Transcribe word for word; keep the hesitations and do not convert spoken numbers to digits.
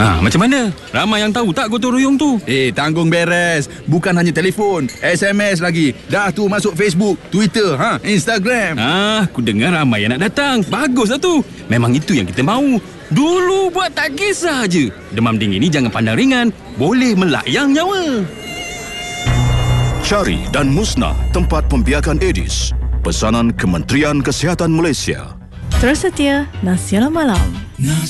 Ha, macam mana? Ramai yang tahu tak gotong royong tu? Eh, tanggung beres. Bukan hanya telefon, S M S lagi. Dah tu masuk Facebook, Twitter, ha, Instagram. Ah, aku dengar ramai yang nak datang. Baguslah tu. Memang itu yang kita mahu. Dulu buat tak kisah je. Demam dingin ni jangan pandang ringan. Boleh melayang nyawa. Cari dan musnah tempat pembiakan Aedes. Pesanan Kementerian Kesihatan Malaysia. Terus setia Nasilah Malam.